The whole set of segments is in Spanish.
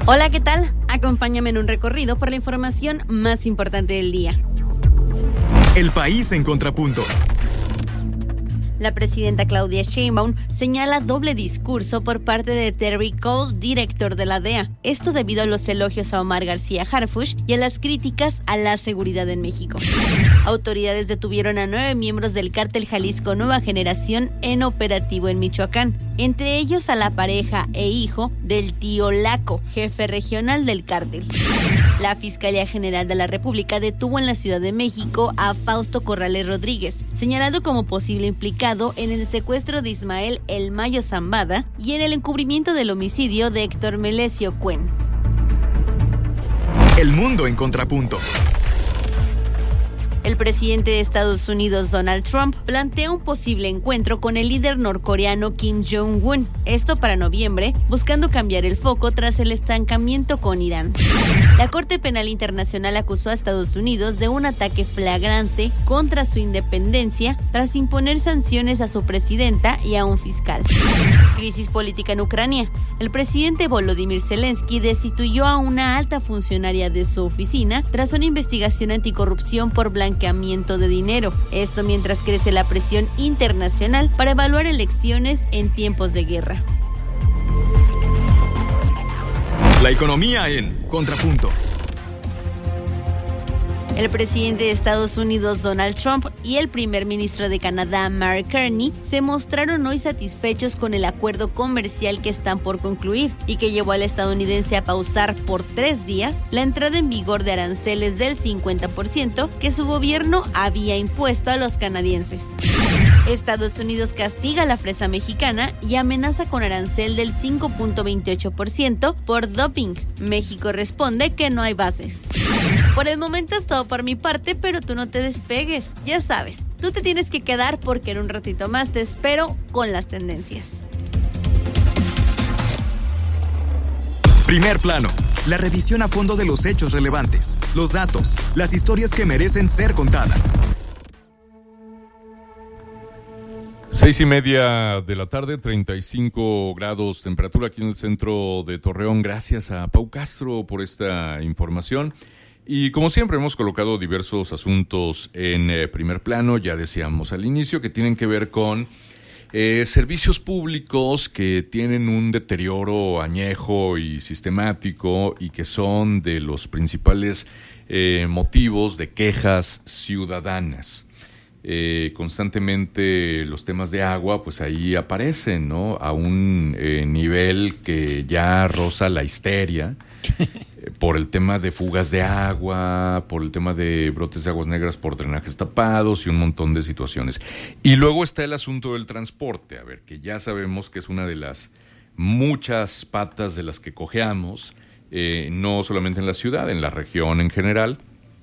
Hola, ¿qué tal? Acompáñame en un recorrido por la información más importante del día. El país en contrapunto. La presidenta Claudia Sheinbaum señala doble discurso por parte de Terry Cole, director de la DEA. Esto debido a los elogios a Omar García Harfuch y a las críticas a la seguridad en México. Autoridades detuvieron a 9 miembros del cártel Jalisco Nueva Generación en operativo en Michoacán, entre ellos a la pareja e hijo del tío Laco, jefe regional del cártel. La Fiscalía General de la República detuvo en la Ciudad de México a Fausto Corrales Rodríguez, señalado como posible implicado en el secuestro de Ismael El Mayo Zambada y en el encubrimiento del homicidio de Héctor Melesio Cuen. El mundo en contrapunto. El presidente de Estados Unidos, Donald Trump, plantea un posible encuentro con el líder norcoreano Kim Jong-un, esto para noviembre, buscando cambiar el foco tras el estancamiento con Irán. La Corte Penal Internacional acusó a Estados Unidos de un ataque flagrante contra su independencia tras imponer sanciones a su presidenta y a un fiscal. Crisis política en Ucrania. El presidente Volodymyr Zelensky destituyó a una alta funcionaria de su oficina tras una investigación anticorrupción por blanqueamiento de dinero. Esto mientras crece la presión internacional para evaluar elecciones en tiempos de guerra. La economía en contrapunto. El presidente de Estados Unidos, Donald Trump, y el primer ministro de Canadá, Mark Carney, se mostraron hoy satisfechos con el acuerdo comercial que están por concluir y que llevó al estadounidense a pausar por 3 días la entrada en vigor de aranceles del 50% que su gobierno había impuesto a los canadienses. Estados Unidos castiga la fresa mexicana y amenaza con arancel del 5.28% por doping. México responde que no hay bases. Por el momento es todo por mi parte, pero tú no te despegues. Ya sabes, tú te tienes que quedar porque en un ratito más te espero con las tendencias. Primer plano. La revisión a fondo de los hechos relevantes, los datos, las historias que merecen ser contadas. 6:30 de la tarde, 35 grados temperatura aquí en el centro de Torreón. Gracias a Pau Castro por esta información. Y como siempre hemos colocado diversos asuntos en primer plano, ya decíamos al inicio, que tienen que ver con servicios públicos que tienen un deterioro añejo y sistemático y que son de los principales motivos de quejas ciudadanas. Constantemente los temas de agua pues ahí aparecen, ¿no? A un nivel que ya roza la histeria por el tema de fugas de agua, por el tema de brotes de aguas negras por drenajes tapados y un montón de situaciones. Y luego está el asunto del transporte, a ver, que ya sabemos que es una de las muchas patas de las que cojeamos, no solamente en la ciudad, en la región en general.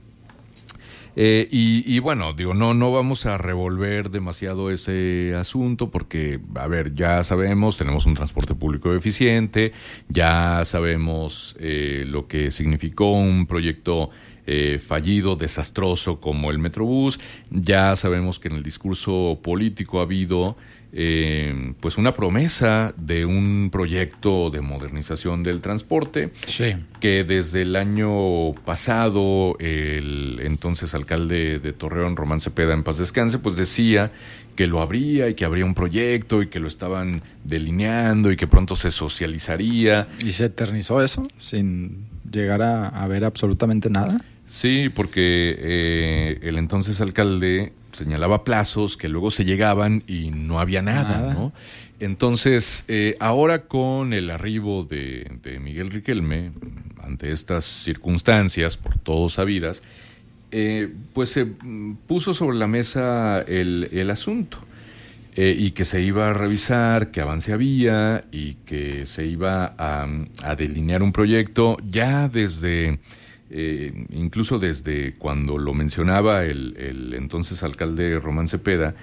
Y bueno, digo, no vamos a revolver demasiado ese asunto porque, a ver, ya sabemos, tenemos un transporte público eficiente, ya sabemos lo que significó un proyecto fallido, desastroso como el Metrobús, ya sabemos que en el discurso político ha habido pues una promesa de un proyecto de modernización del transporte, sí, que desde el año pasado el entonces alcalde de Torreón, Román Cepeda, en paz descanse, pues decía que lo habría y que habría un proyecto y que lo estaban delineando y que pronto se socializaría. ¿Y se eternizó eso sin llegar a ver absolutamente nada? Sí, porque el entonces alcalde señalaba plazos que luego se llegaban y no había nada, ¿no? Entonces, ahora con el arribo de Miguel Riquelme, ante estas circunstancias, por todos sabidas, pues se puso sobre la mesa el asunto, y que se iba a revisar qué avance había y que se iba a delinear un proyecto ya desde... incluso desde cuando lo mencionaba el entonces alcalde Román Cepeda,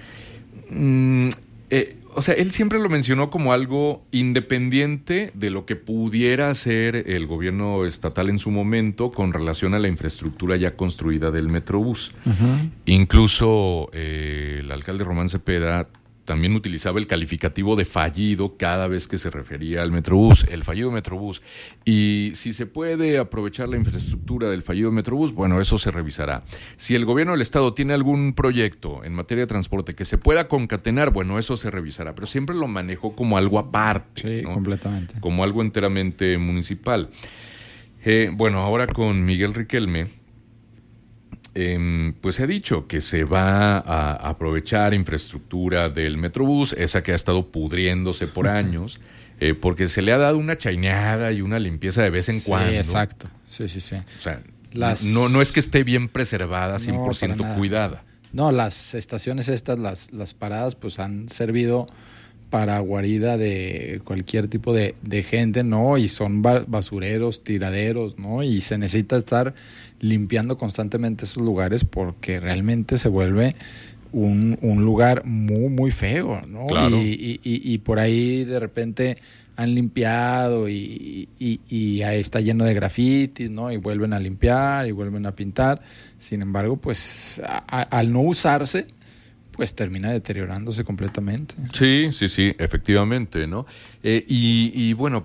o sea, él siempre lo mencionó como algo independiente de lo que pudiera hacer el gobierno estatal en su momento con relación a la infraestructura ya construida del Metrobús. Uh-huh. Incluso el alcalde Román Cepeda también utilizaba el calificativo de fallido cada vez que se refería al Metrobús, el fallido Metrobús. Y si se puede aprovechar la infraestructura del fallido Metrobús, bueno, eso se revisará. Si el gobierno del Estado tiene algún proyecto en materia de transporte que se pueda concatenar, bueno, eso se revisará. Pero siempre lo manejó como algo aparte. Sí, ¿no? Completamente. Como algo enteramente municipal. Bueno, ahora con Miguel Riquelme, pues se ha dicho que se va a aprovechar infraestructura del Metrobús, esa que ha estado pudriéndose por años, porque se le ha dado una chaineada y una limpieza de vez en cuando. Sí, exacto. Sí. O sea, no es que esté bien preservada, 100% para cuidada. No, las estaciones estas, las paradas, pues han servido para guarida de cualquier tipo de gente, ¿no? Y son basureros, tiraderos, ¿no? Y se necesita estar limpiando constantemente esos lugares porque realmente se vuelve un lugar muy, muy feo, ¿no? Claro. Y por ahí de repente han limpiado y ahí está lleno de grafitis, ¿no? Y vuelven a limpiar y vuelven a pintar. Sin embargo, pues al no usarse, pues termina deteriorándose completamente. Sí, efectivamente, ¿no? Y bueno,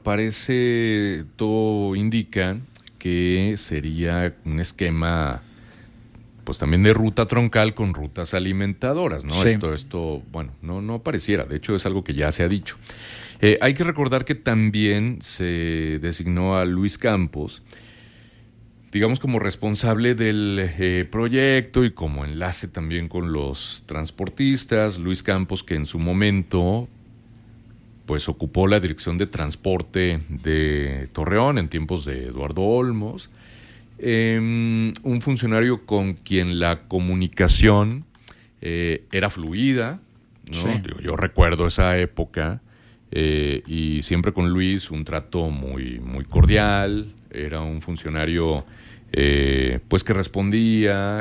todo indica que sería un esquema, pues también de ruta troncal con rutas alimentadoras, ¿no? Sí. Esto, bueno, no pareciera, de hecho es algo que ya se ha dicho. Hay que recordar que también se designó a Luis Campos, digamos, como responsable del proyecto y como enlace también con los transportistas. Luis Campos, que en su momento pues ocupó la dirección de transporte de Torreón en tiempos de Eduardo Olmos, un funcionario con quien la comunicación era fluida, ¿no? Sí. Yo recuerdo esa época, y siempre con Luis un trato muy, muy cordial. Era un funcionario pues que respondía,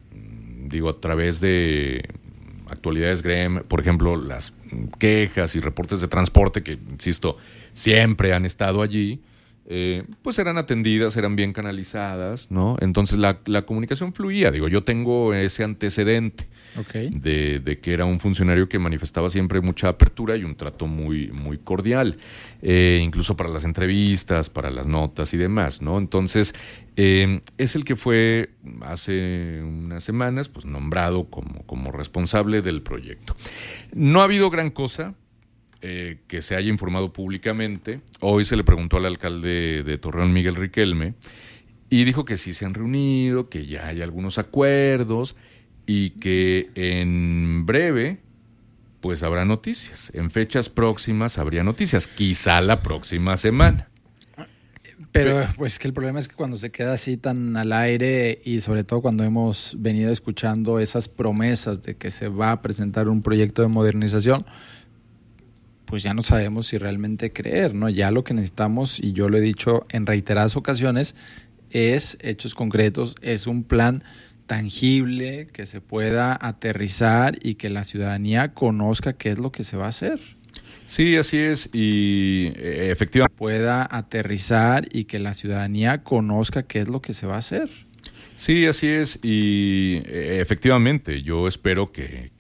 a través de actualidades GREM, por ejemplo, las quejas y reportes de transporte que, insisto, siempre han estado allí, pues eran atendidas, eran bien canalizadas, ¿no? Entonces la comunicación fluía. Yo tengo ese antecedente. Okay. De que era un funcionario que manifestaba siempre mucha apertura y un trato muy, muy cordial, incluso para las entrevistas, para las notas y demás, ¿no? Entonces, es el que fue hace unas semanas pues nombrado como responsable del proyecto. No ha habido gran cosa que se haya informado públicamente. Hoy se le preguntó al alcalde de Torreón, Miguel Riquelme, y dijo que sí se han reunido, que ya hay algunos acuerdos y que en breve pues habrá noticias. En fechas próximas habría noticias, quizá la próxima semana. Pero pues que el problema es que cuando se queda así tan al aire y sobre todo cuando hemos venido escuchando esas promesas de que se va a presentar un proyecto de modernización, pues ya no sabemos si realmente creer, ¿no? Ya lo que necesitamos, y yo lo he dicho en reiteradas ocasiones, es hechos concretos, es un plan tangible que se pueda aterrizar y que la ciudadanía conozca qué es lo que se va a hacer. Sí, así es, y efectivamente pueda aterrizar y que la ciudadanía conozca qué es lo que se va a hacer. Sí, así es, y efectivamente yo espero que